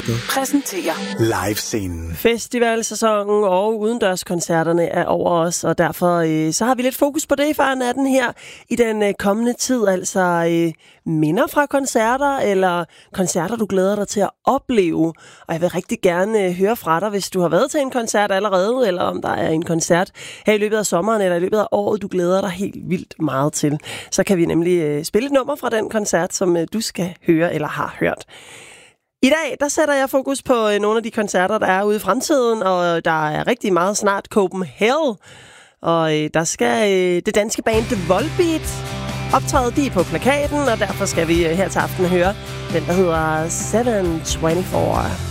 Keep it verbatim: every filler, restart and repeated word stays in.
præsenterer Live-scenen. Festivalsæsonen og udendørskoncerterne er over os, og derfor øh, så har vi lidt fokus på det i faren af den her i den øh, kommende tid. Altså øh, minder fra koncerter, eller koncerter, du glæder dig til at opleve. Og jeg vil rigtig gerne øh, høre fra dig, hvis du har været til en koncert allerede, eller om der er en koncert her i løbet af sommeren, eller i løbet af året, du glæder dig helt vildt meget til. Så kan vi nemlig øh, spille et nummer fra den koncert, som øh, du skal høre eller har hørt. I dag, der sætter jeg fokus på øh, nogle af de koncerter, der er ude i fremtiden, og der er rigtig meget snart Copenhagen. Og øh, der skal øh, det danske band The Volbeat optræde, de er på plakaten, og derfor skal vi øh, her til aften høre den, der hedder syv to fire.